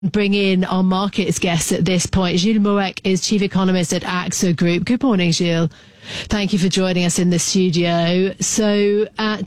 Bring in our markets guest at this point. Gilles Morec is Chief Economist at AXA Group. Good morning, Gilles. Thank you for joining us in the studio. So at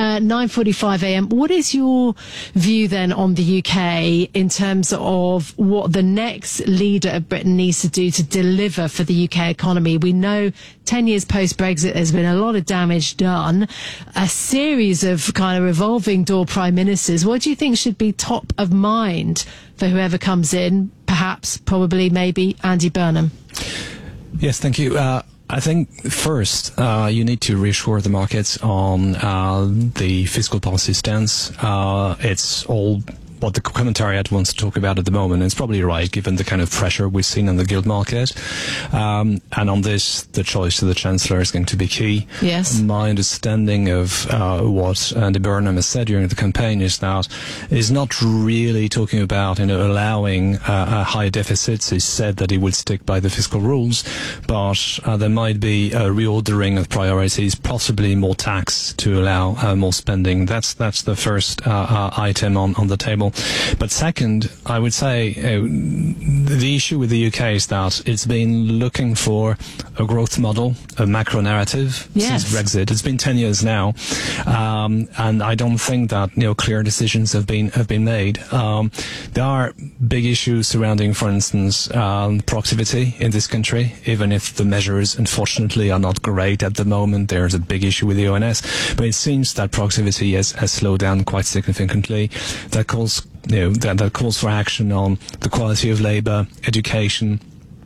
9:45 a.m., what is your view then on the UK in terms of what the next leader of Britain needs to do to deliver for the UK economy? We know 10 years post-Brexit, there's been a lot of damage done, a series of kind of revolving door prime ministers. What do you think should be top of mind for whoever comes in? Perhaps, probably, maybe Andy Burnham. Yes, thank you. I think first you need to reassure the markets on the fiscal policy stance. It's all what the commentariat wants to talk about at the moment. It's probably right, given the kind of pressure we've seen on the gilt market. And on this, the choice of the Chancellor is going to be key. Yes. My understanding of what Andy Burnham has said during the campaign is that he's not really talking about, allowing high deficits. He said that he would stick by the fiscal rules, but there might be a reordering of priorities, possibly more tax to allow more spending. That's the first item on the table. But second, I would say the issue with the UK is that it's been looking for a growth model, a macro narrative since Brexit. It's been 10 years now, and I don't think that clear decisions have been made. There are big issues surrounding, for instance, productivity in this country. Even if the measures, unfortunately, are not great at the moment, there's a big issue with the ONS. But it seems that productivity has slowed down quite significantly. That calls for action on the quality of labour, education.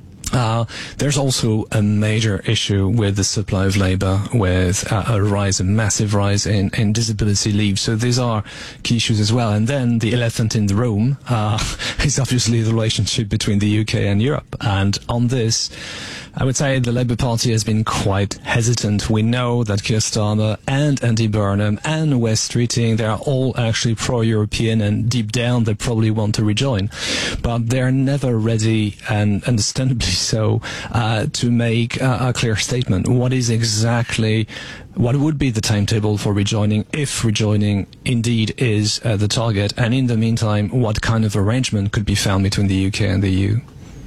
There's also a major issue with the supply of labour, with a massive rise in disability leave. So these are key issues as well. And then the elephant in the room is obviously the relationship between the UK and Europe. And on this, I would say the Labour Party has been quite hesitant. We know that Keir Starmer and Andy Burnham and Wes Streeting, they are all actually pro-European, and deep down they probably want to rejoin. But they're never ready, and understandably so, to make a clear statement. What would be the timetable for rejoining, if rejoining indeed is the target? And in the meantime, what kind of arrangement could be found between the UK and the EU?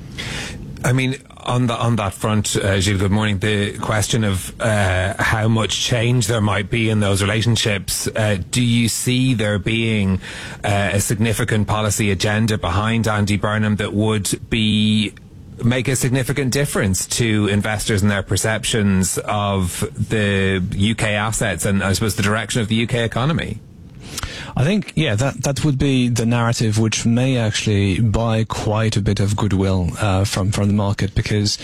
I mean, on that front, Gilles, good morning. The question of how much change there might be in those relationships, do you see there being a significant policy agenda behind Andy Burnham that would make a significant difference to investors and their perceptions of the UK assets and, I suppose, the direction of the UK economy? I think, that would be the narrative, which may actually buy quite a bit of goodwill from the market, because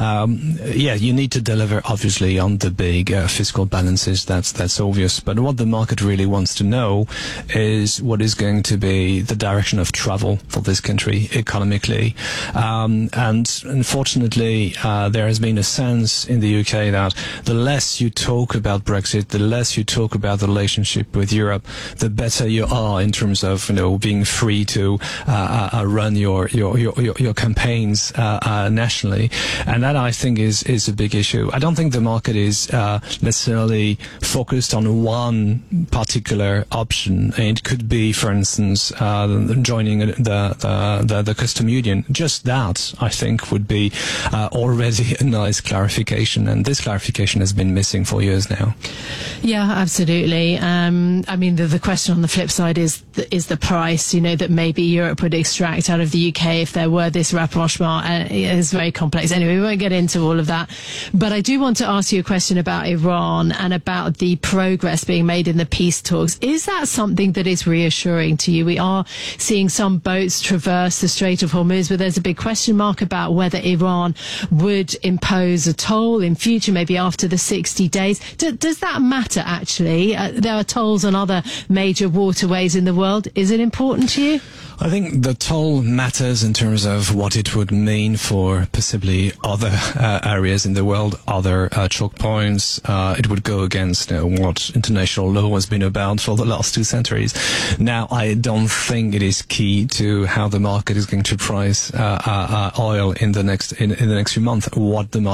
you need to deliver obviously on the big fiscal balances. That's obvious. But what the market really wants to know is what is going to be the direction of travel for this country economically. And unfortunately, there has been a sense in the UK that the less you talk about Brexit, the less you talk about the relationship with Europe, the better you are in terms of being free to run your campaigns nationally, and that I think is a big issue. I don't think the market is necessarily focused on one particular option. It could be, for instance, joining the custom union. Just that, I think, would be already a nice clarification, and this clarification has been missing for years now. Yeah, absolutely. I mean, the question on the flip side is the price, that maybe Europe would extract out of the UK if there were this rapprochement. It's very complex. Anyway, we won't get into all of that. But I do want to ask you a question about Iran and about the progress being made in the peace talks. Is that something that is reassuring to you? We are seeing some boats traverse the Strait of Hormuz, but there's a big question mark about whether Iran would impose a toll in future, maybe after the 60 days. Does that matter, actually? There are tolls on other major waterways in the world. Is it important to you? I think the toll matters in terms of what it would mean for possibly other areas in the world, other choke points. It would go against what international law has been about for the last 2 centuries. Now, I don't think it is key to how the market is going to price oil in the next few months. What the market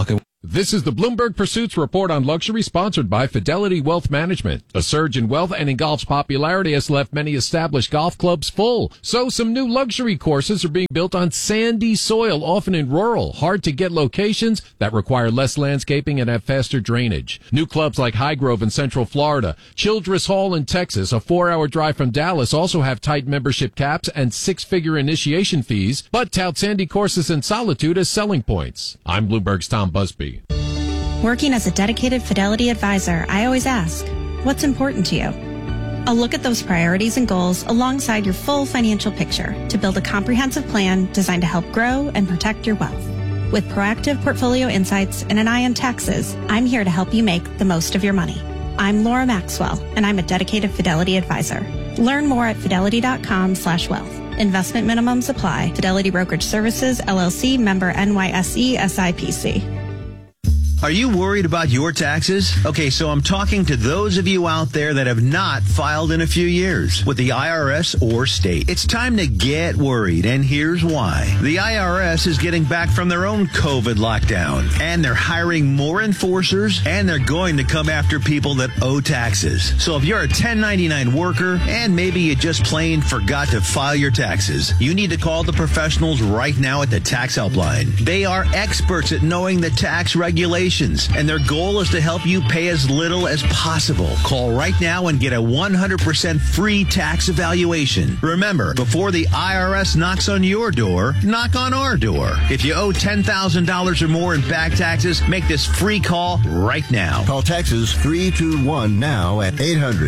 This is the Bloomberg Pursuits Report on Luxury, sponsored by Fidelity Wealth Management. A surge in wealth and in golf's popularity has left many established golf clubs full. So some new luxury courses are being built on sandy soil, often in rural, hard-to-get locations that require less landscaping and have faster drainage. New clubs like Highgrove in Central Florida, Childress Hall in Texas, a 4-hour drive from Dallas, also have tight membership caps and 6-figure initiation fees, but tout sandy courses and solitude as selling points. I'm Bloomberg's Tom Busby. Working as a dedicated Fidelity advisor, I always ask, what's important to you? I'll look at those priorities and goals alongside your full financial picture to build a comprehensive plan designed to help grow and protect your wealth. With proactive portfolio insights and an eye on taxes, I'm here to help you make the most of your money. I'm Laura Maxwell, and I'm a dedicated Fidelity advisor. Learn more at fidelity.com/wealth. Investment minimums apply. Fidelity Brokerage Services, LLC, member NYSE, SIPC. Are you worried about your taxes? Okay, so I'm talking to those of you out there that have not filed in a few years with the IRS or state. It's time to get worried, and here's why. The IRS is getting back from their own COVID lockdown, and they're hiring more enforcers, and they're going to come after people that owe taxes. So if you're a 1099 worker, and maybe you just plain forgot to file your taxes, you need to call the professionals right now at the Tax Helpline. They are experts at knowing the tax regulations, and their goal is to help you pay as little as possible. Call right now and get a 100% free tax evaluation. Remember, before the IRS knocks on your door, knock on our door. If you owe $10,000 or more in back taxes, make this free call right now. Call Texas 321 now at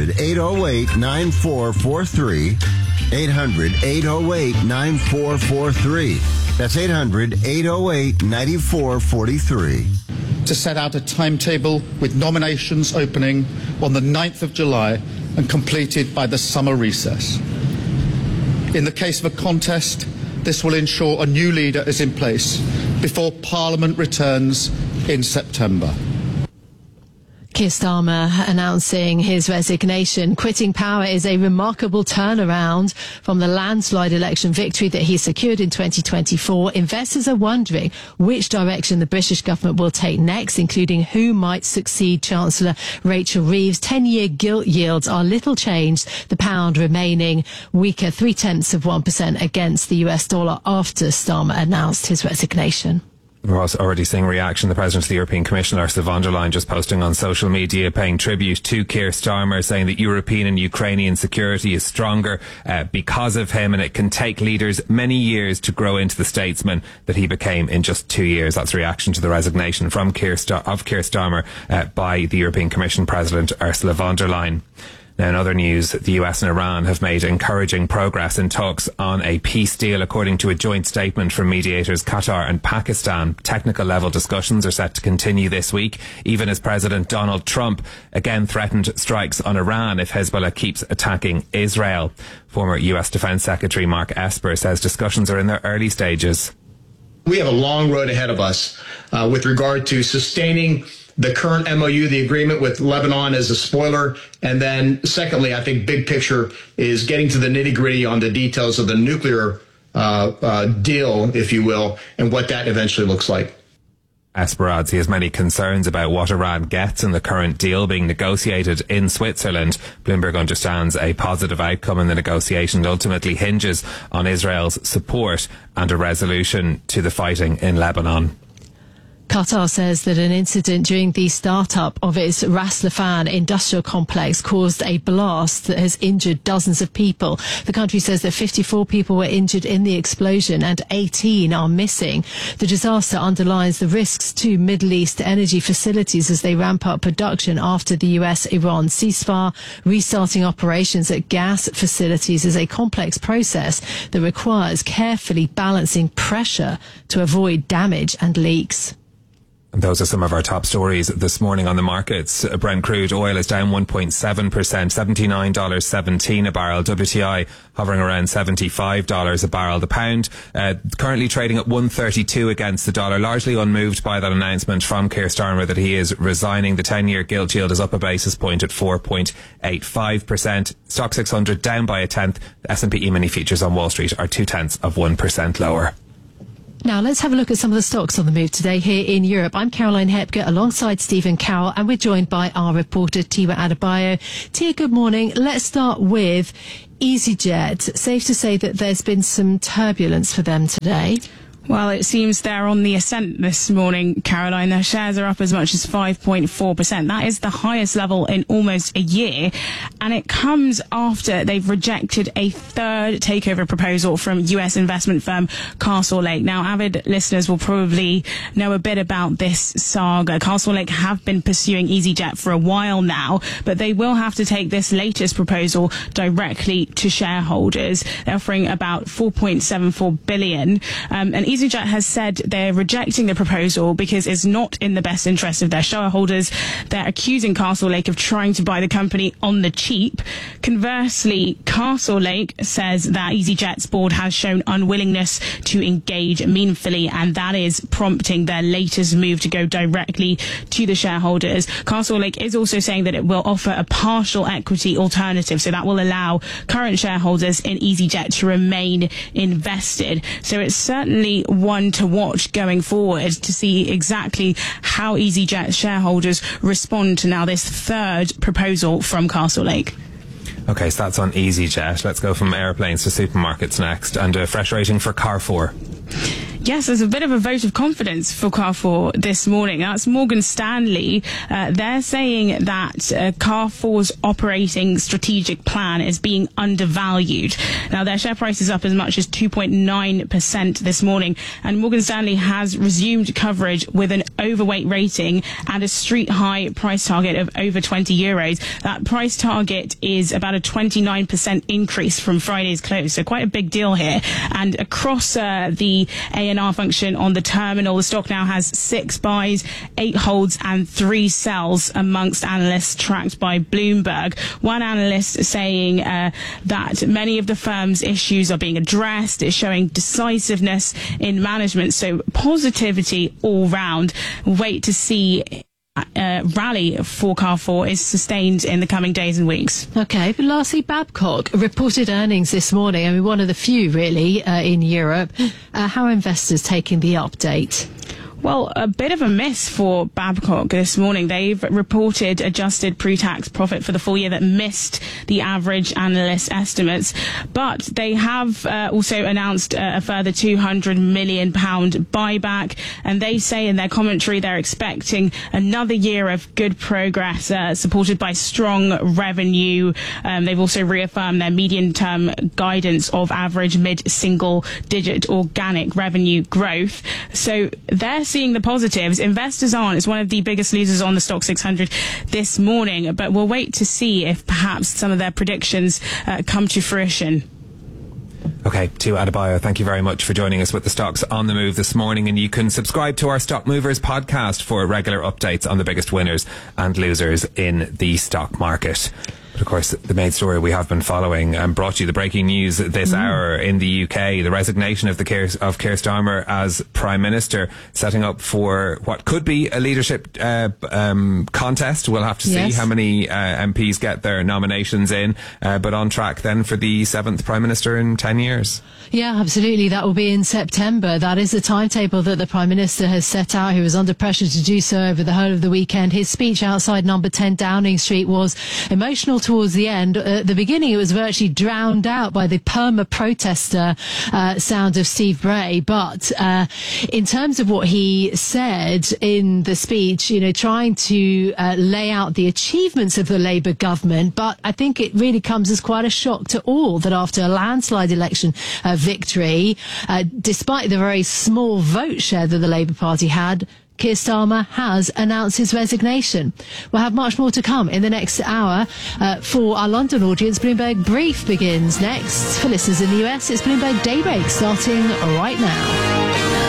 800-808-9443. 800-808-9443. That's 800-808-9443. To set out a timetable with nominations opening on the 9th of July and completed by the summer recess. In the case of a contest, this will ensure a new leader is in place before Parliament returns in September. Keir Starmer announcing his resignation. Quitting power is a remarkable turnaround from the landslide election victory that he secured in 2024. Investors are wondering which direction the British government will take next, including who might succeed Chancellor Rachel Reeves. 10-year gilt yields are little changed, the pound remaining weaker 0.3% against the US dollar after Starmer announced his resignation. We're also already seeing reaction. The President of the European Commission, Ursula von der Leyen, just posting on social media, paying tribute to Keir Starmer, saying that European and Ukrainian security is stronger because of him, and it can take leaders many years to grow into the statesman that he became in just 2 years. That's reaction to the resignation from Keir Starmer by the European Commission President Ursula von der Leyen. Now, in other news, the US and Iran have made encouraging progress in talks on a peace deal, according to a joint statement from mediators Qatar and Pakistan. Technical level discussions are set to continue this week, even as President Donald Trump again threatened strikes on Iran if Hezbollah keeps attacking Israel. Former US Defense Secretary Mark Esper says discussions are in their early stages. We have a long road ahead of us with regard to sustaining the current MOU, the agreement with Lebanon, as a spoiler. And then secondly, I think big picture is getting to the nitty gritty on the details of the nuclear deal, if you will, and what that eventually looks like. Esper adds he has many concerns about what Iran gets in the current deal being negotiated in Switzerland. Bloomberg understands a positive outcome in the negotiation ultimately hinges on Israel's support and a resolution to the fighting in Lebanon. Qatar says that an incident during the startup of its Ras Laffan industrial complex caused a blast that has injured dozens of people. The country says that 54 people were injured in the explosion and 18 are missing. The disaster underlines the risks to Middle East energy facilities as they ramp up production after the US-Iran ceasefire. Restarting operations at gas facilities is a complex process that requires carefully balancing pressure to avoid damage and leaks. And those are some of our top stories this morning on the markets. Brent crude oil is down 1.7%, $79.17 a barrel. WTI hovering around $75 a barrel. The pound currently trading at 132 against the dollar, largely unmoved by that announcement from Keir Starmer that he is resigning. The 10-year gilt yield is up a basis point at 4.85%. Stock 600 down by a tenth. The S&P E-mini futures on Wall Street are 0.2% lower. Now, let's have a look at some of the stocks on the move today here in Europe. I'm Caroline Hepker alongside Stephen Carroll, and we're joined by our reporter, Tia Adebayo. Tia, good morning. Let's start with EasyJet. Safe to say that there's been some turbulence for them today. Well, it seems they're on the ascent this morning, Caroline. Their shares are up as much as 5.4%. That is the highest level in almost a year. And it comes after they've rejected a third takeover proposal from US investment firm Castlelake. Now, avid listeners will probably know a bit about this saga. Castlelake have been pursuing EasyJet for a while now, but they will have to take this latest proposal directly to shareholders. They're offering about $4.74 billion. And EasyJet has said they're rejecting the proposal because it's not in the best interest of their shareholders. They're accusing Castlelake of trying to buy the company on the cheap. Conversely, Castlelake says that EasyJet's board has shown unwillingness to engage meaningfully, and that is prompting their latest move to go directly to the shareholders. Castlelake is also saying that it will offer a partial equity alternative, so that will allow current shareholders in EasyJet to remain invested. So it's certainly one to watch going forward to see exactly how EasyJet shareholders respond to now this third proposal from Castlelake. Okay, so that's on EasyJet. Let's go from airplanes to supermarkets next, and a fresh rating for Carrefour. Yes, there's a bit of a vote of confidence for Carrefour this morning. That's Morgan Stanley. They're saying that Carrefour's operating strategic plan is being undervalued. Now, their share price is up as much as 2.9% this morning, and Morgan Stanley has resumed coverage with an overweight rating and a street high price target of over €20. That price target is about a 29% increase from Friday's close, so quite a big deal here. And across the A&R function on the terminal, the stock now has 6 buys, 8 holds and 3 sells amongst analysts tracked by Bloomberg. One analyst saying that many of the firm's issues are being addressed. It's showing decisiveness in management, so positivity all round. Wait to see rally for Carrefour is sustained in the coming days and weeks. Okay, but lastly, Babcock reported earnings this morning. I mean, one of the few really in Europe. How are investors taking the update? Well, a bit of a miss for Babcock this morning. They've reported adjusted pre-tax profit for the full year that missed the average analyst estimates. But they have also announced a further £200 million buyback. And they say in their commentary they're expecting another year of good progress, supported by strong revenue. They've also reaffirmed their medium-term guidance of average mid-single-digit organic revenue growth. So they're seeing the positives. Investors aren't. It's one of the biggest losers on the Stock 600 this morning, but we'll wait to see if perhaps some of their predictions come to fruition. Okay, Tia Adebayo, thank you very much for joining us with the stocks on the move this morning, and you can subscribe to our Stock Movers podcast for regular updates on the biggest winners and losers in the stock market. But of course, the main story we have been following and brought you the breaking news this hour in the UK, the resignation of Keir Starmer as Prime Minister, setting up for what could be a leadership contest. We'll have to see how many MPs get their nominations in, but on track then for the 7th Prime Minister in 10 years. Yeah, absolutely. That will be in September. That is the timetable that the Prime Minister has set out. He was under pressure to do so over the whole of the weekend. His speech outside number 10 Downing Street was emotional towards the end. At the beginning, it was virtually drowned out by the perma-protester sound of Steve Bray. But in terms of what he said in the speech, you know, trying to lay out the achievements of the Labour government, but I think it really comes as quite a shock to all that after a landslide election victory, despite the very small vote share that the Labour Party had, Keir Starmer has announced his resignation. We'll have much more to come in the next hour. For our London audience, Bloomberg Brief begins next. For listeners in the US, it's Bloomberg Daybreak starting right now.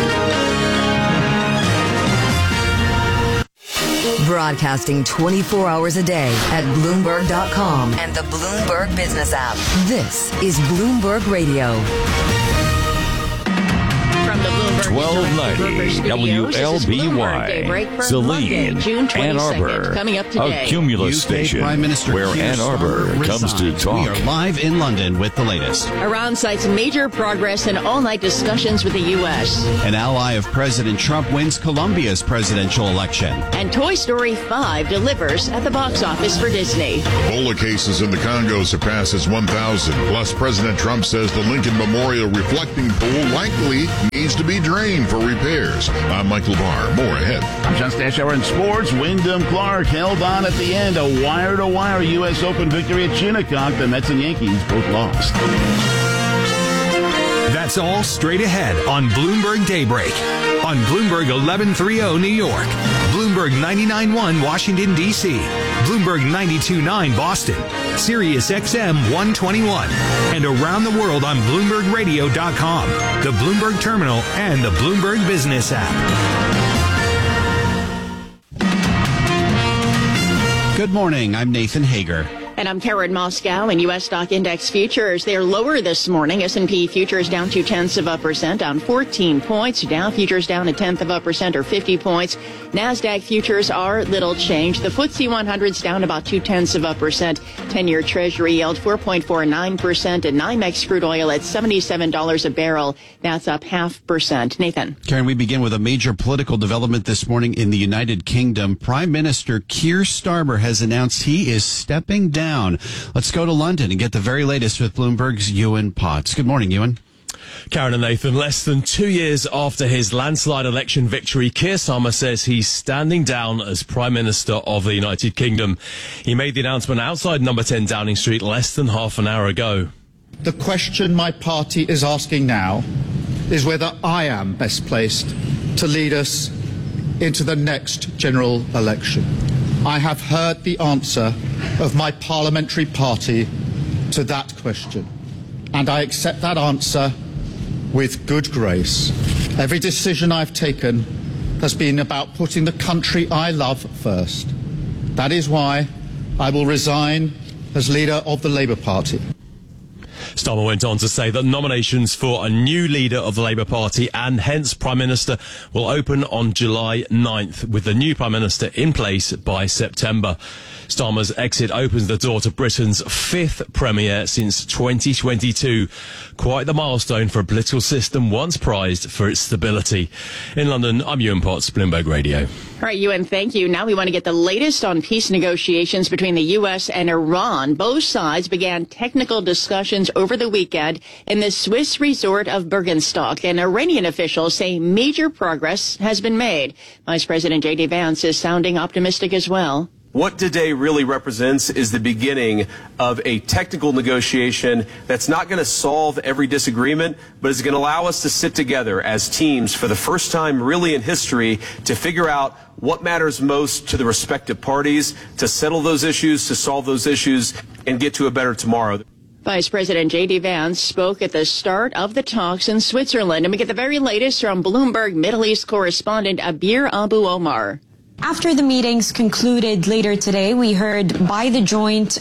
Broadcasting 24 hours a day at Bloomberg.com and the Bloomberg Business app. This is Bloomberg Radio. From the Bloomberg 1290 WLBY. Saline, Ann Arbor. Coming up today. A Cumulus station Prime Minister where Keir Ann Arbor Starmer comes to resigned. talk. We are live in London with the latest. Iran cites major progress in all-night discussions with the U.S. An ally of President Trump wins Colombia's presidential election. And Toy Story 5 delivers at the box office for Disney. Ebola cases in the Congo surpasses 1,000. Plus, President Trump says the Lincoln Memorial reflecting pool likely needs to be drained for repairs. I'm Mike LeVar. More ahead. I'm John Stashower in sports. Wyndham Clark held on at the end. A wire-to-wire U.S. Open victory at Shinnecock. The Mets and Yankees both lost. That's all straight ahead on Bloomberg Daybreak. On Bloomberg 1130 New York, Bloomberg 99.1 Washington, D.C., Bloomberg 92.9 Boston, Sirius XM 121, and around the world on BloombergRadio.com, the Bloomberg Terminal, and the Bloomberg Business app. Good morning. I'm Nathan Hager. And I'm Karen Moscow. In U.S. stock index futures, they're lower this morning. S&P futures down 0.2%, down 14 points. Dow futures down 0.1% or 50 points. NASDAQ futures are little change. The FTSE 100's down about 0.2%. 10-year Treasury yield 4.49%. And NYMEX crude oil at $77 a barrel. That's up 0.5%. Nathan. Karen, we begin with a major political development this morning in the United Kingdom. Prime Minister Keir Starmer has announced he is stepping down. Let's go to London and get the very latest with Bloomberg's Ewan Potts. Good morning, Ewan. Karen and Nathan, less than 2 years after his landslide election victory, Keir Starmer says he's standing down as Prime Minister of the United Kingdom. He made the announcement outside number 10 Downing Street less than half an hour ago. The question my party is asking now is whether I am best placed to lead us into the next general election. I have heard the answer of my parliamentary party to that question, and I accept that answer with good grace. Every decision I've taken has been about putting the country I love first. That is why I will resign as leader of the Labour Party. Starmer went on to say that nominations for a new leader of the Labour Party and hence Prime Minister will open on July 9th, with the new Prime Minister in place by September. Starmer's exit opens the door to Britain's fifth Premier since 2022. Quite the milestone for a political system once prized for its stability. In London, I'm Ewan Potts, Bloomberg Radio. All right, Ewan, thank you. Now we want to get the latest on peace negotiations between the U.S. and Iran. Both sides began technical discussions over the weekend in the Swiss resort of Bergenstock, and Iranian officials say major progress has been made. Vice President J.D. Vance is sounding optimistic as well. What today really represents is the beginning of a technical negotiation that's not going to solve every disagreement, but is going to allow us to sit together as teams for the first time really in history to figure out what matters most to the respective parties, to settle those issues, to solve those issues, and get to a better tomorrow. Vice President J.D. Vance spoke at the start of the talks in Switzerland. And we get the very latest from Bloomberg Middle East correspondent Abir Abu Omar. After the meetings concluded later today, we heard by the joint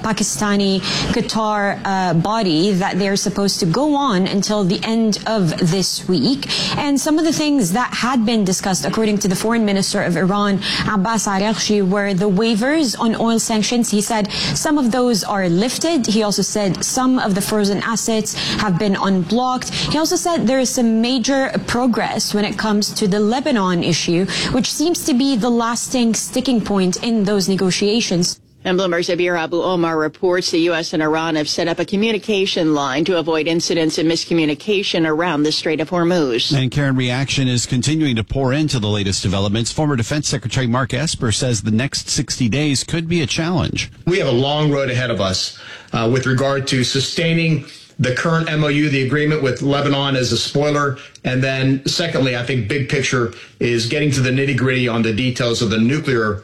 Pakistani-Qatar body that they're supposed to go on until the end of this week. And some of the things that had been discussed, according to the Foreign Minister of Iran, Abbas Araghchi, were the waivers on oil sanctions. He said some of those are lifted. He also said some of the frozen assets have been unblocked. He also said there is some major progress when it comes to the Lebanon issue, which seems to be the lasting sticking point in those negotiations. And Bloomberg's Abir Abu Omar reports the U.S. and Iran have set up a communication line to avoid incidents and miscommunication around the Strait of Hormuz. And Karen, reaction is continuing to pour into the latest developments. Former Defense Secretary Mark Esper says the next 60 days could be a challenge. We have a long road ahead of us with regard to sustaining the current MOU, the agreement with Lebanon, as a spoiler. And then secondly, I think big picture is getting to the nitty gritty on the details of the nuclear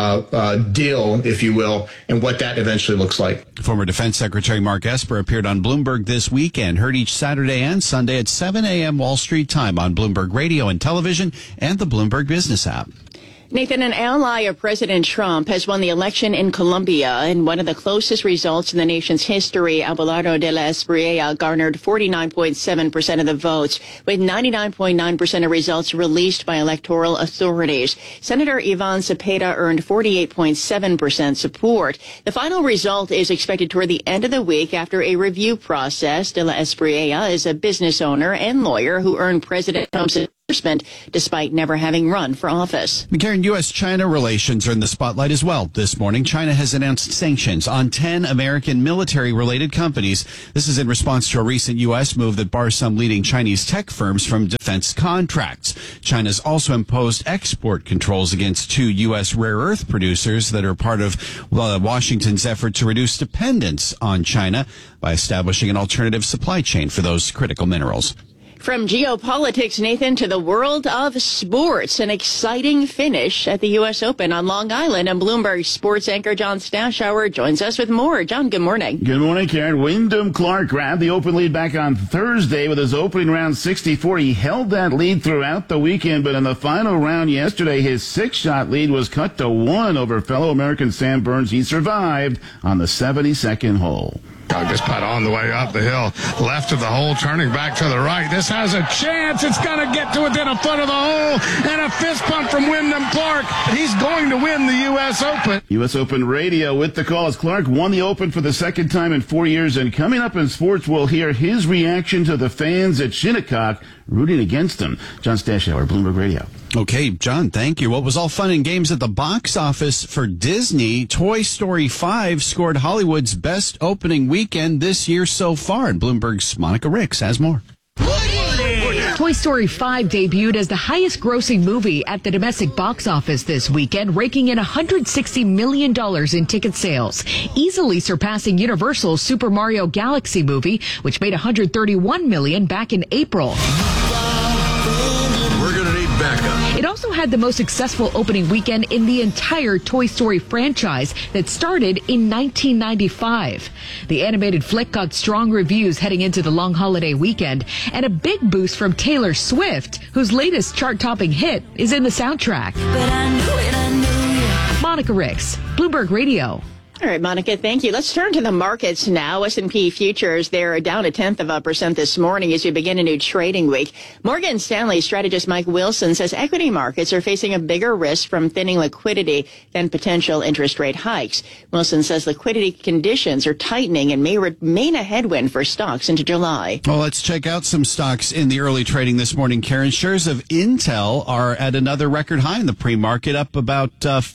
deal, if you will, and what that eventually looks like. Former Defense Secretary Mark Esper appeared on Bloomberg this weekend, heard each Saturday and Sunday at 7 a.m. Wall Street time on Bloomberg Radio and television and the Bloomberg Business app. Nathan, an ally of President Trump, has won the election in Colombia in one of the closest results in the nation's history. Abelardo de la Espriella garnered 49.7% of the votes, with 99.9% of results released by electoral authorities. Senator Ivan Cepeda earned 48.7% support. The final result is expected toward the end of the week after a review process. De la Espriella is a business owner and lawyer who earned President Trump's endorsement despite never having run for office. Karen, U.S.-China relations are in the spotlight as well. This morning, China has announced sanctions on 10 American military-related companies. This is in response to a recent U.S. move that bars some leading Chinese tech firms from defense contracts. China's also imposed export controls against 2 U.S. rare earth producers that are part of Washington's effort to reduce dependence on China by establishing an alternative supply chain for those critical minerals. From geopolitics, Nathan, to the world of sports. An exciting finish at the U.S. Open on Long Island. And Bloomberg sports anchor John Stashower joins us with more. John, good morning. Good morning, Karen. Wyndham Clark grabbed the Open lead back on Thursday with his opening round 64. He held that lead throughout the weekend, but in the final round yesterday, his 6-shot lead was cut to 1 over fellow American Sam Burns. He survived on the 72nd hole. This putt on the way up the hill, left of the hole, turning back to the right. This has a chance. It's going to get to within a foot of the hole, and a fist pump from Wyndham Clark. He's going to win the U.S. Open. U.S. Open Radio with the call as Clark won the Open for the second time in 4 years. And coming up in sports, we'll hear his reaction to the fans at Shinnecock rooting against him. John Stashower, Bloomberg Radio. Okay, John, thank you. What was all fun and games at the box office for Disney? Toy Story 5 scored Hollywood's best opening weekend this year so far. And Bloomberg's Monica Ricks has more. Toy Story 5 debuted as the highest grossing movie at the domestic box office this weekend, raking in $160 million in ticket sales, easily surpassing Universal's Super Mario Galaxy movie, which made $131 million back in April. We're going to need backup. It also had the most successful opening weekend in the entire Toy Story franchise that started in 1995. The animated flick got strong reviews heading into the long holiday weekend, and a big boost from Taylor Swift, whose latest chart-topping hit is in the soundtrack. But I knew Monica Ricks, Bloomberg Radio. All right, Monica, thank you. Let's turn to the markets now. S&P futures, they're down 0.1% this morning as we begin a new trading week. Morgan Stanley strategist Mike Wilson says equity markets are facing a bigger risk from thinning liquidity than potential interest rate hikes. Wilson says liquidity conditions are tightening and may remain a headwind for stocks into July. Well, let's check out some stocks in the early trading this morning. Karen, shares of Intel are at another record high in the pre-market, up about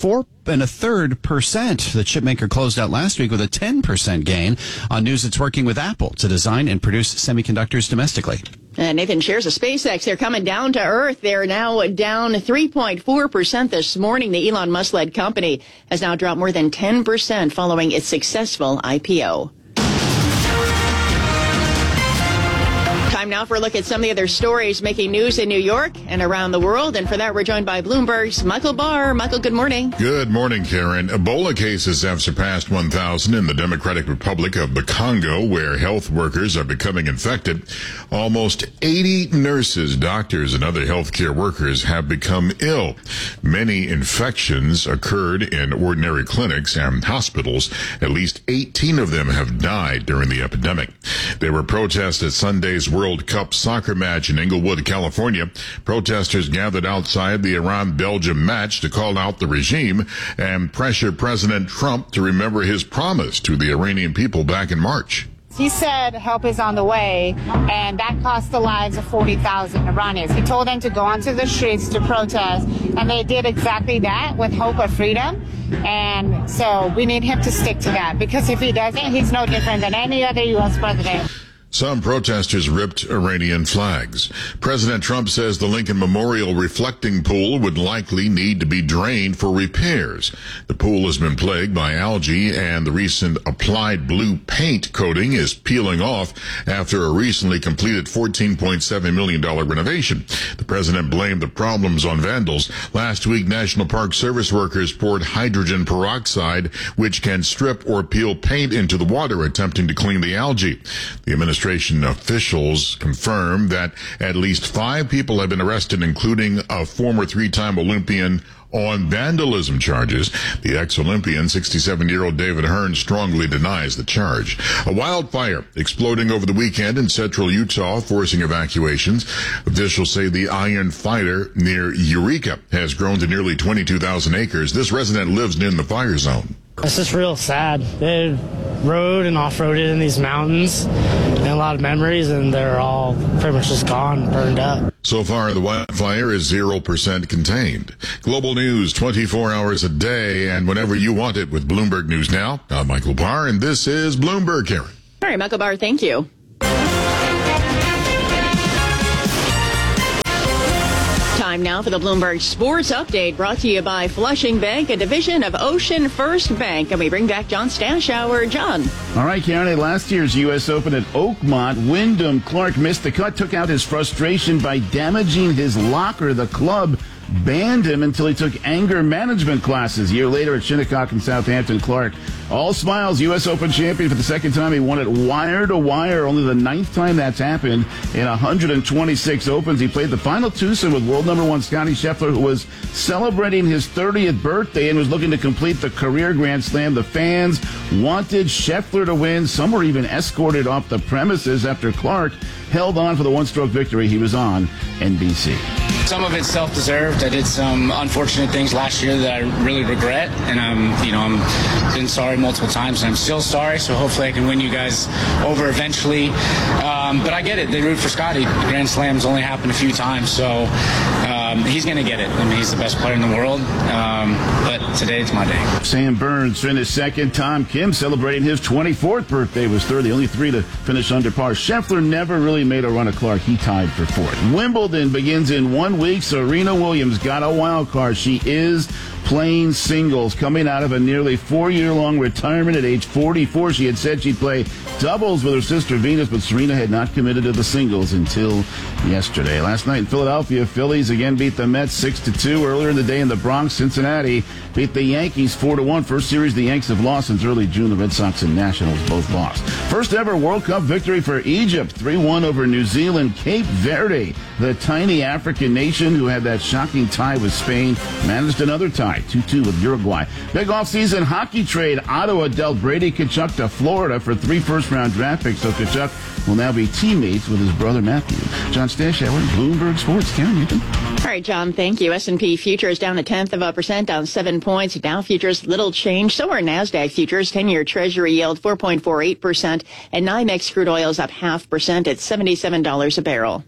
4.33%. The chipmaker closed out last week with a 10% gain on news it's working with Apple to design and produce semiconductors domestically. Nathan, shares of SpaceX, they're coming down to earth. They're now down 3.4% this morning. The Elon Musk-led company has now dropped more than 10% following its successful IPO. Time now for a look at some of the other stories making news in New York and around the world. And for that, we're joined by Bloomberg's Michael Barr. Michael, good morning. Good morning, Karen. Ebola cases have surpassed 1,000 in the Democratic Republic of the Congo, where health workers are becoming infected. Almost 80 nurses, doctors, and other healthcare workers have become ill. Many infections occurred in ordinary clinics and hospitals. At least 18 of them have died during the epidemic. There were protests at Sunday's World Cup soccer match in Inglewood, California. Protesters gathered outside the Iran-Belgium match to call out the regime and pressure President Trump to remember his promise to the Iranian people back in March. He said help is on the way, and that cost the lives of 40,000 Iranians. He told them to go onto the streets to protest, and they did exactly that with hope of freedom. And so we need him to stick to that, because if he doesn't, he's no different than any other U.S. president. Some protesters ripped Iranian flags. President Trump says the Lincoln Memorial reflecting pool would likely need to be drained for repairs. The pool has been plagued by algae, and the recent applied blue paint coating is peeling off after a recently completed $14.7 million renovation. The president blamed the problems on vandals. Last week, National Park Service workers poured hydrogen peroxide, which can strip or peel paint into the water, attempting to clean the algae. The administration officials confirmed that at least 5 people have been arrested, including a former 3-time Olympian on vandalism charges. The ex-Olympian, 67-year-old David Hearn, strongly denies the charge. A wildfire exploding over the weekend in central Utah, forcing evacuations. Officials say the Iron Fighter near Eureka has grown to nearly 22,000 acres. This resident lives in the fire zone. It's just real sad. They rode and off-roaded in these mountains and a lot of memories, and they're all pretty much just gone, burned up. So far, the wildfire is 0% contained. Global news 24 hours a day and whenever you want it with Bloomberg News Now. I'm Michael Barr, and this is Bloomberg, Karen. All right, Michael Barr, thank you. Time now for the Bloomberg Sports Update, brought to you by Flushing Bank, a division of Ocean First Bank. And we bring back John Stashower. John. All right, Karen, at last year's U.S. Open at Oakmont, Wyndham Clark missed the cut, took out his frustration by damaging his locker. The club banned him until he took anger management classes. A year later at Shinnecock and Southampton, Clark, all smiles, U.S. Open champion for the second time. He won it wire to wire, only the 9th time that's happened in 126 Opens. He played the final twosome with world number 1 Scottie Scheffler, who was celebrating his 30th birthday and was looking to complete the career Grand Slam. The fans wanted Scheffler to win. Some were even escorted off the premises after Clark held on for the one-stroke victory. He was on NBC. Some of it's self-deserved. I did some unfortunate things last year that I really regret, and I'm been sorry multiple times, and I'm still sorry. So hopefully I can win you guys over eventually. But I get it. They root for Scotty. Grand Slams only happen a few times, so he's going to get it. I mean, he's the best player in the world. But today it's my day. Sam Burns finished second. Tom Kim celebrating his 24th birthday was third. The only 3 to finish under par. Scheffler never really made a run at Clark. He tied for 4th. Wimbledon begins in 1 week. Serena Williams got a wild card. She is playing singles, coming out of a nearly 4-year-long retirement at age 44. She had said she'd play doubles with her sister Venus, but Serena had not committed to the singles until yesterday. Last night in Philadelphia, Phillies again beat the Mets 6-2. Earlier in the day in the Bronx, Cincinnati beat the Yankees 4-1. First series the Yanks have lost since early June. The Red Sox and Nationals both lost. First ever World Cup victory for Egypt, 3-1 over New Zealand. Cape Verde, the tiny African nation who had that shocking tie with Spain, managed another tie, 2-2 with Uruguay. Big offseason hockey trade. Ottawa dealt Brady Tkachuk to Florida for 3 first-round draft picks, so Tkachuk will now be teammates with his brother Matthew. John Stashower, Bloomberg Sports. Karen Newton. All right, John, thank you. S&P futures down 0.1%, down 7 points. Dow futures, little change. So are NASDAQ futures. 10-year Treasury yield, 4.48%. And NYMEX crude oil is up 0.5% at $77 a barrel.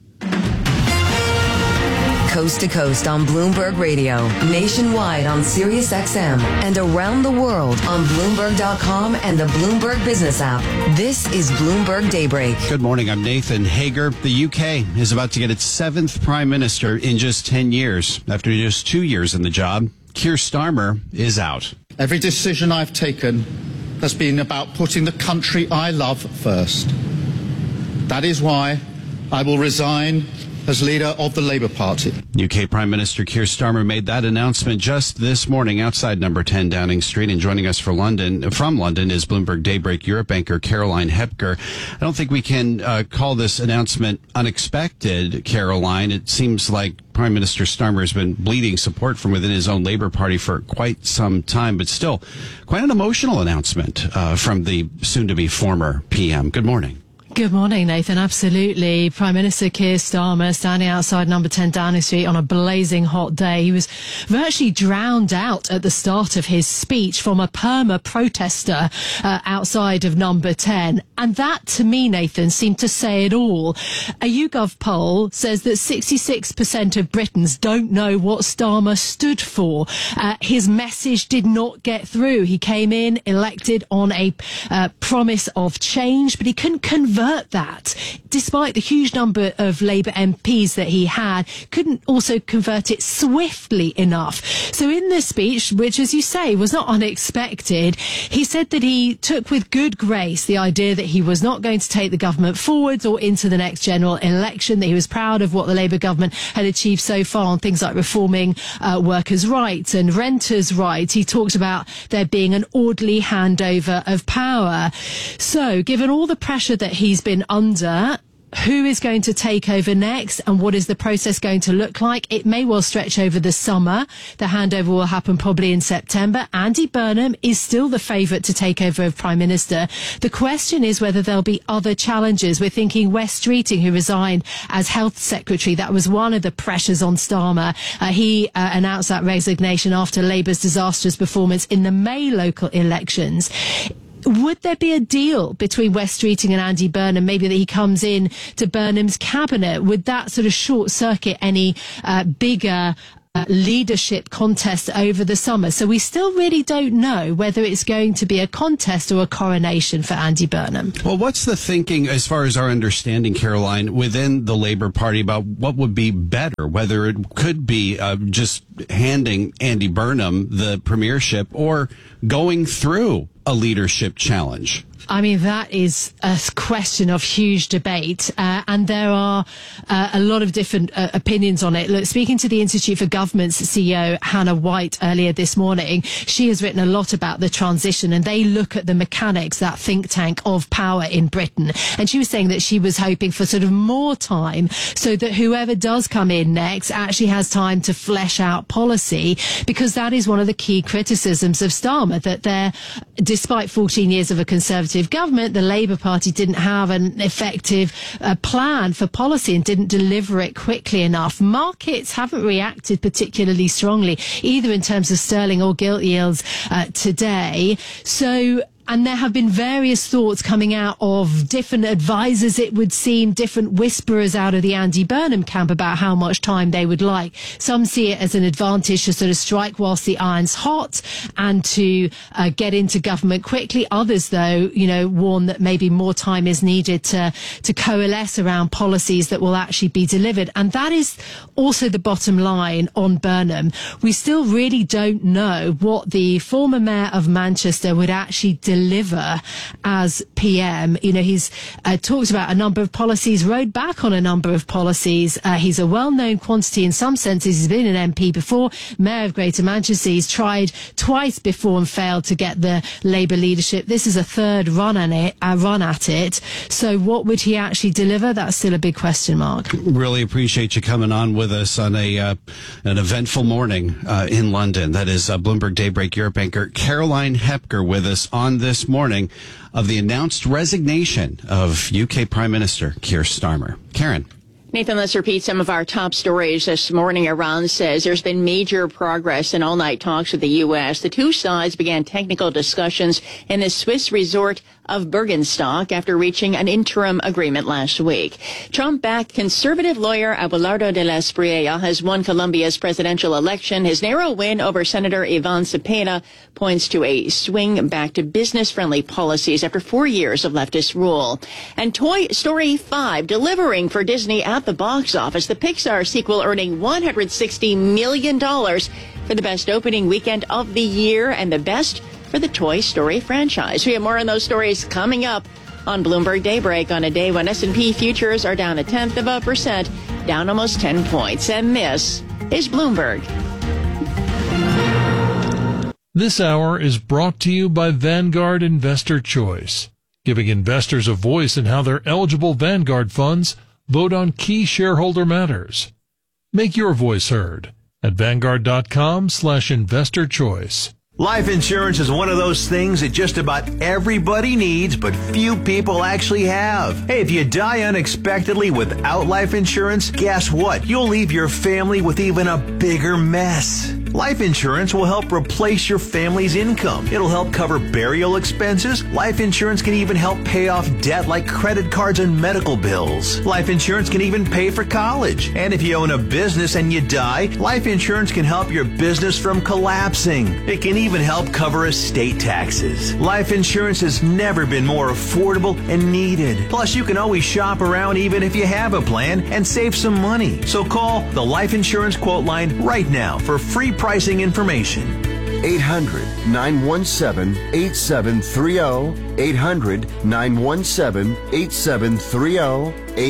Coast to coast on Bloomberg Radio, nationwide on Sirius XM, and around the world on Bloomberg.com and the Bloomberg Business app. This is Bloomberg Daybreak. Good morning. I'm Nathan Hager. The UK is about to get its 7th prime minister in just 10 years. After just 2 years in the job, Keir Starmer is out. Every decision I've taken has been about putting the country I love first. That is why I will resign as leader of the Labour Party. UK Prime Minister Keir Starmer made that announcement just this morning outside number 10 Downing Street. And joining us from London is Bloomberg Daybreak Europe anchor Caroline Hepker. I don't think we can call this announcement unexpected, Caroline. It seems like Prime Minister Starmer has been bleeding support from within his own Labour Party for quite some time, but still quite an emotional announcement from the soon-to-be former PM. Good morning. Good morning, Nathan. Absolutely. Prime Minister Keir Starmer standing outside number 10 Downing Street on a blazing hot day. He was virtually drowned out at the start of his speech from a perma protester outside of number 10. And that, to me, Nathan, seemed to say it all. A YouGov poll says that 66% of Britons don't know what Starmer stood for. His message did not get through. He came in elected on a promise of change, but he couldn't convert that, despite the huge number of Labour MPs that he had, couldn't also convert it swiftly enough. So in this speech, which, as you say, was not unexpected, he said that he took with good grace the idea that he was not going to take the government forwards or into the next general election, that he was proud of what the Labour government had achieved so far on things like reforming workers' rights and renters' rights. He talked about there being an orderly handover of power. So given all the pressure that he's been under who is going to take over next and what is the process going to look like? It may well stretch over the summer. The handover will happen probably in September. Andy Burnham is still the favourite to take over as Prime Minister. The question is whether there'll be other challenges. We're thinking Wes Streeting, who resigned as Health Secretary. That was one of the pressures on Starmer. He announced that resignation after Labour's disastrous performance in the May local elections. Would there be a deal between Wes Streeting and Andy Burnham, maybe that he comes in to Burnham's cabinet? Would that sort of short circuit any bigger leadership contest over the summer? So we still really don't know whether it's going to be a contest or a coronation for Andy Burnham. Well, what's the thinking, as far as our understanding, Caroline, within the Labour Party about what would be better, whether it could be just handing Andy Burnham the premiership or going through a leadership challenge? I mean, that is a question of huge debate, and there are a lot of different opinions on it. Look, speaking to the Institute for Government's CEO, Hannah White, earlier this morning, she has written a lot about the transition, and they look at the mechanics, that think tank of power in Britain. And she was saying that she was hoping for sort of more time so that whoever does come in next actually has time to flesh out policy, because that is one of the key criticisms of Starmer, that despite 14 years of a Conservative government, the Labour Party didn't have an effective plan for policy and didn't deliver it quickly enough. Markets haven't reacted particularly strongly, either in terms of sterling or gilt yields today. And there have been various thoughts coming out of different advisors, it would seem, different whisperers out of the Andy Burnham camp about how much time they would like. Some see it as an advantage to sort of strike whilst the iron's hot and to get into government quickly. Others, though, warn that maybe more time is needed to coalesce around policies that will actually be delivered. And that is also the bottom line on Burnham. We still really don't know what the former mayor of Manchester would actually deliver as PM. He's talked about a number of policies, rode back on a number of policies. He's a well-known quantity in some senses. He's been an MP before, Mayor of Greater Manchester. He's tried twice before and failed to get the Labour leadership. This is a third run at it. So what would he actually deliver? That's still a big question mark. Really appreciate you coming on with us on an eventful morning in London. That is Bloomberg Daybreak Europe anchor Caroline Hepker with us on this morning of the announced resignation of UK Prime Minister Keir Starmer. Karen. Nathan, let's repeat some of our top stories this morning. Iran says there's been major progress in all-night talks with the U.S. The two sides began technical discussions in the Swiss resort of Bergenstock after reaching an interim agreement last week. Trump-backed conservative lawyer Abelardo de la Espriella has won Colombia's presidential election. His narrow win over Senator Ivan Cepeda points to a swing back to business-friendly policies after 4 years of leftist rule. And Toy Story 5 delivering for Disney at the box office. The Pixar sequel earning $160 million for the best opening weekend of the year and the best for the Toy Story franchise. We have more on those stories coming up on Bloomberg Daybreak on a day when S&P futures are down 0.1%, down almost 10 points. And this is Bloomberg. This hour is brought to you by Vanguard Investor Choice, giving investors a voice in how their eligible Vanguard funds vote on key shareholder matters. Make your voice heard at Vanguard.com/investor choice. Life insurance is one of those things that just about everybody needs, but few people actually have. Hey, if you die unexpectedly without life insurance, guess what? You'll leave your family with even a bigger mess. Life insurance will help replace your family's income. It'll help cover burial expenses. Life insurance can even help pay off debt like credit cards and medical bills. Life insurance can even pay for college. And if you own a business and you die, life insurance can help your business from collapsing. It can even help cover estate taxes. Life insurance has never been more affordable and needed. Plus, you can always shop around even if you have a plan and save some money. So call the Life Insurance Quote Line right now for free pricing information. 800-917-8730. 800-917-8730.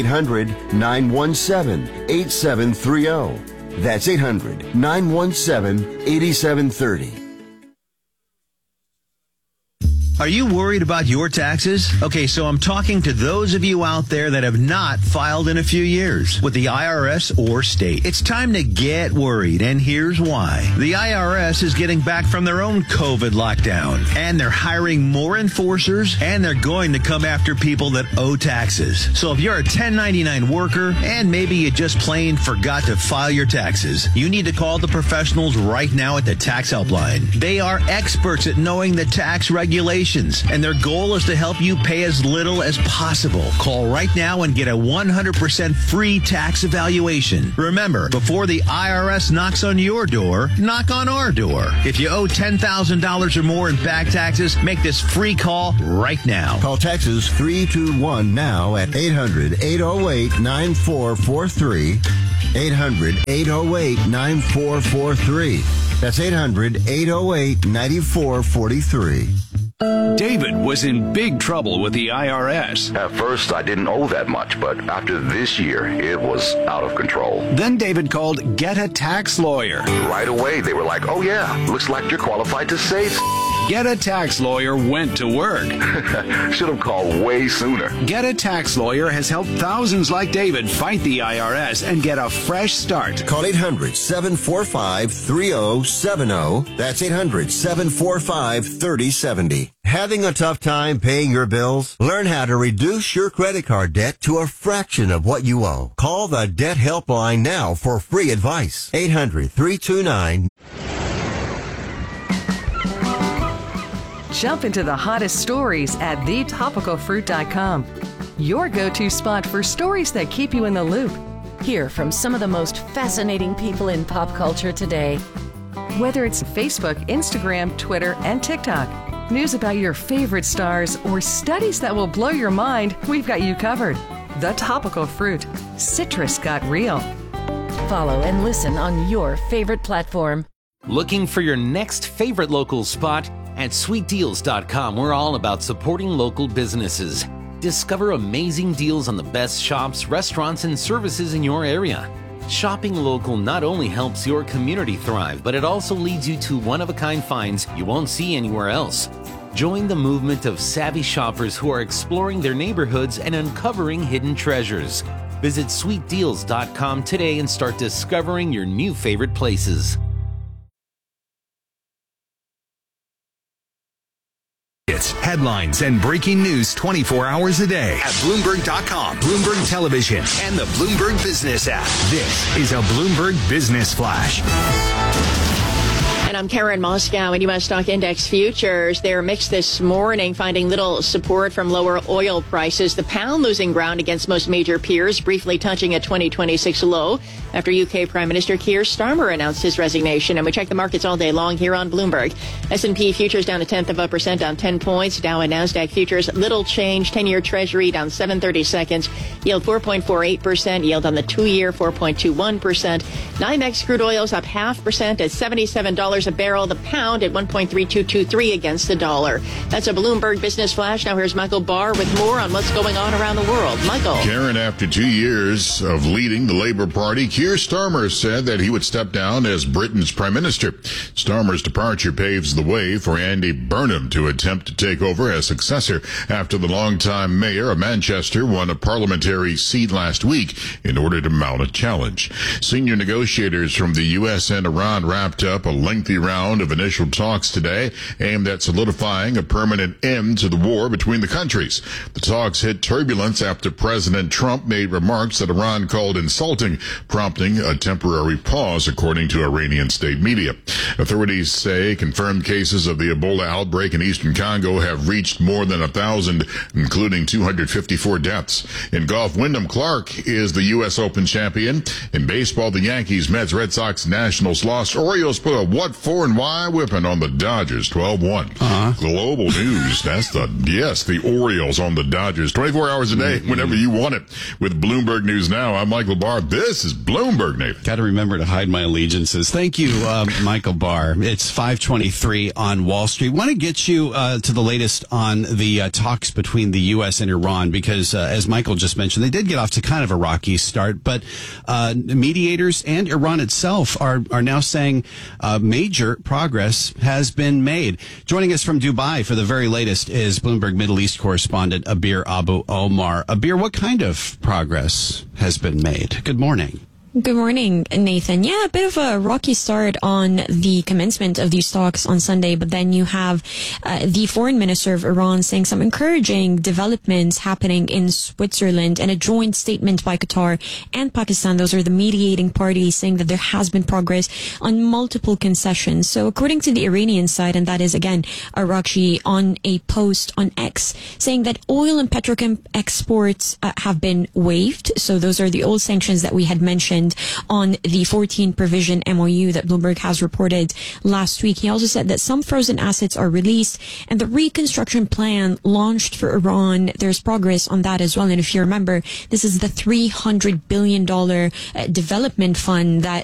800-917-8730. That's 800-917-8730. Are you worried about your taxes? Okay, so I'm talking to those of you out there that have not filed in a few years with the IRS or state. It's time to get worried, and here's why. The IRS is getting back from their own COVID lockdown, and they're hiring more enforcers, and they're going to come after people that owe taxes. So if you're a 1099 worker, and maybe you just plain forgot to file your taxes, you need to call the professionals right now at the Tax Helpline. They are experts at knowing the tax regulations, and their goal is to help you pay as little as possible. Call right now and get a 100% free tax evaluation. Remember, before the IRS knocks on your door, knock on our door. If you owe $10,000 or more in back taxes, make this free call right now. Call Texas 321 now at 800-808-9443. 800-808-9443. That's 800-808-9443. David was in big trouble with the IRS. At first, I didn't owe that much, but after this year, it was out of control. Then David called Get a Tax Lawyer. Right away, they were like, oh yeah, looks like you're qualified to say Get a Tax Lawyer went to work. Should have called way sooner. Get a Tax Lawyer has helped thousands like David fight the IRS and get a fresh start. Call 800-745-3070. That's 800-745-3070. Having a tough time paying your bills? Learn how to reduce your credit card debt to a fraction of what you owe. Call the Debt Helpline now for free advice. 800-329. Jump into the hottest stories at thetopicalfruit.com. Your go-to spot for stories that keep you in the loop. Hear from some of the most fascinating people in pop culture today. Whether it's Facebook, Instagram, Twitter, and TikTok, news about your favorite stars, or studies that will blow your mind, we've got you covered. The Topical Fruit. Citrus got real. Follow and listen on your favorite platform. Looking for your next favorite local spot? At sweetdeals.com, we're all about supporting local businesses. Discover amazing deals on the best shops, restaurants, and services in your area. Shopping local not only helps your community thrive, but it also leads you to one-of-a-kind finds you won't see anywhere else. Join the movement of savvy shoppers who are exploring their neighborhoods and uncovering hidden treasures. Visit sweetdeals.com today and start discovering your new favorite places. It's headlines and breaking news 24 hours a day at Bloomberg.com, Bloomberg Television, and the Bloomberg Business app. This is a Bloomberg Business Flash. And I'm Karen Moscow in U.S. stock index futures. They're mixed this morning, finding little support from lower oil prices. The pound losing ground against most major peers, briefly touching a 2026 low after UK Prime Minister Keir Starmer announced his resignation. And we check the markets all day long here on Bloomberg. S&P futures down 0.1%, down 10 points. Dow and NASDAQ futures, little change. 10-year Treasury down 7/32. Yield 4.48%. Yield on the 2-year 4.21%. NYMEX crude oil's up 0.5% at $77 a barrel. The pound at 1.3223 against the dollar. That's a Bloomberg Business Flash. Now here's Michael Barr with more on what's going on around the world. Michael. Karen, after 2 years of leading the Labour Party, Keir Starmer said that he would step down as Britain's Prime Minister. Starmer's departure paves the way for Andy Burnham to attempt to take over as successor after the longtime mayor of Manchester won a parliamentary seat last week in order to mount a challenge. Senior negotiators from the U.S. and Iran wrapped up a lengthy round of initial talks today aimed at solidifying a permanent end to the war between the countries. The talks hit turbulence after President Trump made remarks that Iran called insulting, prompting a temporary pause, according to Iranian state media. Authorities say confirmed cases of the Ebola outbreak in eastern Congo have reached more than 1,000, including 254 deaths. In golf, Wyndham Clark is the U.S. Open champion. In baseball, the Yankees, Mets, Red Sox, Nationals lost. Orioles put a what, for, and why whipping on the Dodgers, 12-1. Global news. That's the Orioles on the Dodgers, 24 hours a day, whenever you want it. With Bloomberg News Now, I'm Michael Barr. This is Bloomberg, Nathan. Got to remember to hide my allegiances. Thank you, Michael Barr. It's 5:23 on Wall Street. Want to get you to the latest on the talks between the U.S. and Iran, because as Michael just mentioned, they did get off to kind of a rocky start, but mediators and Iran itself are now saying maybe major progress has been made. Joining us from Dubai for the very latest is Bloomberg Middle East correspondent Abir Abu Omar. Abir, what kind of progress has been made? Good morning. Good morning, Nathan. Yeah, a bit of a rocky start on the commencement of these talks on Sunday, but then you have the foreign minister of Iran saying some encouraging developments happening in Switzerland, and a joint statement by Qatar and Pakistan. Those are the mediating parties, saying that there has been progress on multiple concessions. So according to the Iranian side, and that is again Arakshi on a post on X, saying that oil and petrochem exports have been waived. So those are the old sanctions that we had mentioned on the 14 provision MOU that Bloomberg has reported last week. He also said that some frozen assets are released, and the reconstruction plan launched for Iran, there's progress on that as well. And if you remember, this is the $300 billion development fund that